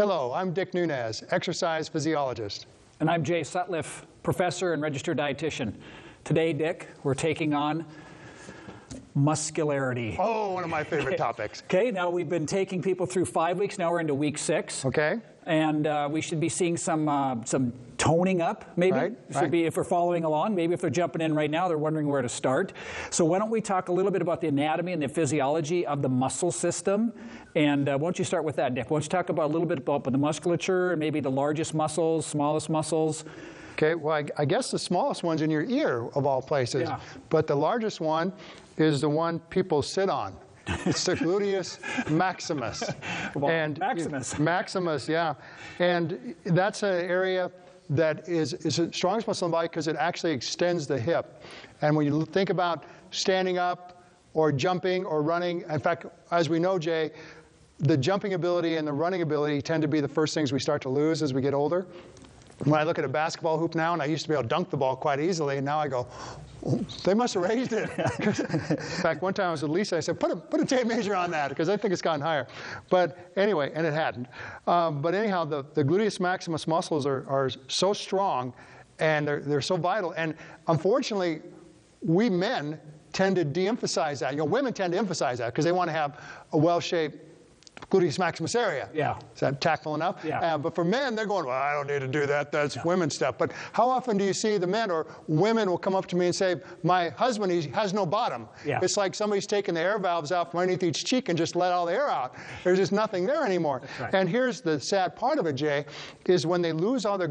Hello, I'm Dick Nunez, exercise physiologist. And I'm Jay Sutliff, professor and registered dietitian. Today, Dick, we're taking on muscularity. Oh, one of my favorite topics. Okay, now we've been taking people through 5 weeks. Now we're into week 6. Okay. And we should be seeing some toning up, maybe. Right, Should be if we're following along. Maybe if they're jumping in right now, they're wondering where to start. So why don't we talk a little bit about the anatomy and the physiology of the muscle system? And why don't you start with that, Dick? Why don't you talk about a little bit about the musculature and maybe the largest muscles, smallest muscles? Okay, well, I guess the smallest one's in your ear, of all places. Yeah. But the largest one is the one people sit on. It's the gluteus maximus. Well, Maximus. Maximus, yeah. And that's an area that is the strongest muscle in the body because it actually extends the hip. And when you think about standing up or jumping or running, in fact, as we know, Jay, the jumping ability and the running ability tend to be the first things we start to lose as we get older. When I look at a basketball hoop now, and I used to be able to dunk the ball quite easily, and now I go, oh, they must have raised it. In fact, one time I was with Lisa, I said, put a tape measure on that, because I think it's gotten higher. But anyway, and it hadn't. But anyhow, the gluteus maximus muscles are so strong, and they're so vital. And unfortunately, we men tend to de-emphasize that. You know, women tend to emphasize that, because they want to have a well-shaped gluteus maximus area. Yeah. Is that tactful enough? Yeah. But for men, they're going, well, I don't need to do that. That's women's stuff. But how often do you see the men or women will come up to me and say, my husband, he has no bottom. Yeah. It's like somebody's taken the air valves out from underneath each cheek and just let all the air out. There's just nothing there anymore. That's right. And here's the sad part of it, Jay, is when they lose all their